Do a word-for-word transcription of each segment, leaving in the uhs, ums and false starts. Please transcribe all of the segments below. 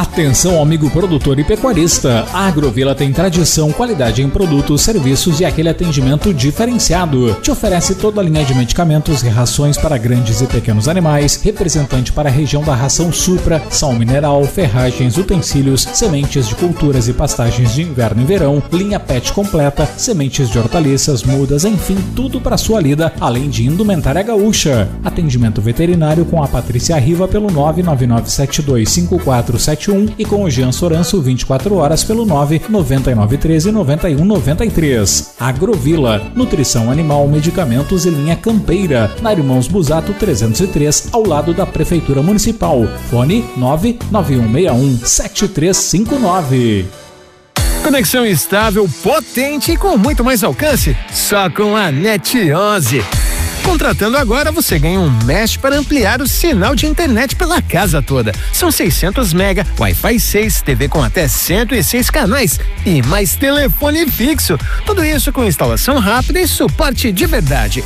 Atenção, amigo produtor e pecuarista. A Agrovila tem tradição, qualidade em produtos, serviços e aquele atendimento diferenciado. Te oferece toda a linha de medicamentos e rações para grandes e pequenos animais, representante para a região da ração Supra, sal mineral, ferragens, utensílios, sementes de culturas e pastagens de inverno e verão, linha pet completa, sementes de hortaliças, mudas, enfim, tudo para sua lida, além de indumentária gaúcha. Atendimento veterinário com a Patrícia Riva pelo nove nove nove sete dois cinco quatro sete um e com o Jean Soranço vinte e quatro horas pelo nove nove nove um três nove um nove três. Agrovila, nutrição animal, medicamentos e linha campeira, na Irmãos Busato trezentos e três, ao lado da Prefeitura Municipal. Fone nove nove um seis um sete três cinco nove. Conexão estável, potente e com muito mais alcance, só com a NET onze. Contratando agora, você ganha um mesh para ampliar o sinal de internet pela casa toda. São seiscentos mega, Wi-Fi seis, T V com até cento e seis canais e mais telefone fixo. Tudo isso com instalação rápida e suporte de verdade.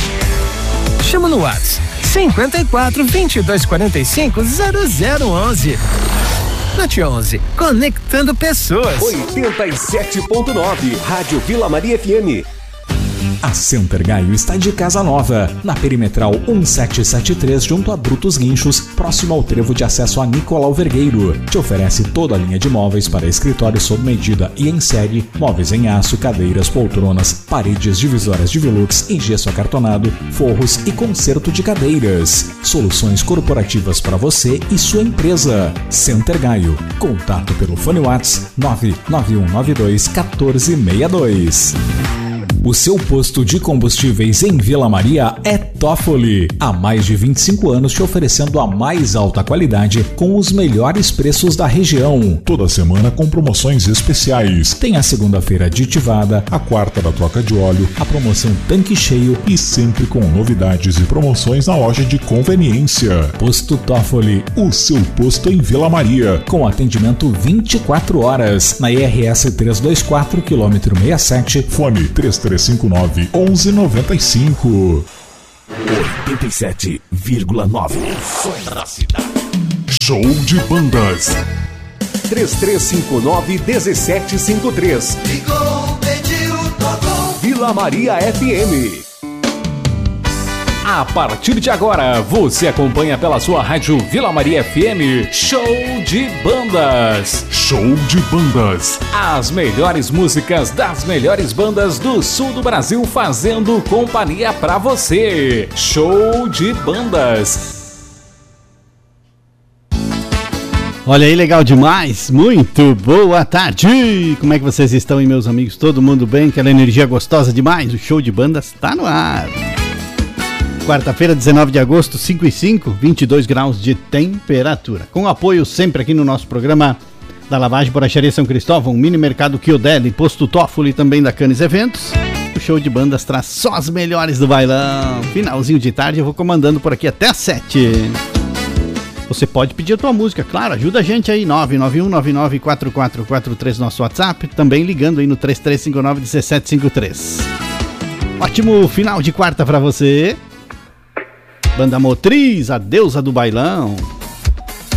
Chama no WhatsApp cinquenta e quatro, vinte e dois, quarenta e cinco, zero zero onze. NET onze, conectando pessoas. oitenta e sete ponto nove, Rádio Vila Maria F M. A Center Gaio está de casa nova, na Perimetral um sete sete três, junto a Brutos Guinchos, próximo ao trevo de acesso a Nicolau Vergueiro. Te oferece toda a linha de móveis para escritório sob medida e em série, móveis em aço, cadeiras, poltronas, paredes divisórias de Velux em gesso acartonado, forros e conserto de cadeiras. Soluções corporativas para você e sua empresa. Center Gaio. Contato pelo fone WhatsApp nove nove um nove dois um quatro seis dois. O seu posto de combustíveis em Vila Maria é Toffoli. Há mais de vinte e cinco anos te oferecendo a mais alta qualidade com os melhores preços da região. Toda semana com promoções especiais. Tem a segunda-feira aditivada, a quarta da troca de óleo, a promoção tanque cheio e sempre com novidades e promoções na loja de conveniência. Posto Toffoli, o seu posto em Vila Maria. Com atendimento vinte e quatro horas. Na I R S trezentos e vinte e quatro, quilômetro sessenta e sete. Fone três três cinco nove, um um nove cinco. oitenta e sete vírgula nove. da cidade. Show de bandas. três três cinco nove, um sete cinco três. Ligou, pediu, tocou. Vila Maria F M. A partir de agora, você acompanha pela sua rádio Vila Maria F M Show de Bandas. Show de Bandas. As melhores músicas das melhores bandas do sul do Brasil fazendo companhia pra você. Show de Bandas. Olha aí, legal demais, muito boa tarde, como é que vocês estão aí, meus amigos, todo mundo bem, aquela energia gostosa demais, o Show de Bandas tá no ar. Quarta-feira, dezenove de agosto, cinco e cinco, vinte e dois graus de temperatura. Com apoio sempre aqui no nosso programa da Lavagem Borracharia São Cristóvão, Mini Mercado Chiodelli, Posto Toffoli, também da Canes Eventos. O Show de Bandas traz só as melhores do bailão. Finalzinho de tarde, eu vou comandando por aqui até às sete. Você pode pedir a tua música, claro, ajuda a gente aí, nove nove um nove nove quatro quatro quatro três, nosso WhatsApp, também ligando aí no três três cinco nove, um sete cinco três. Ótimo final de quarta pra você. Banda Motriz, a deusa do bailão.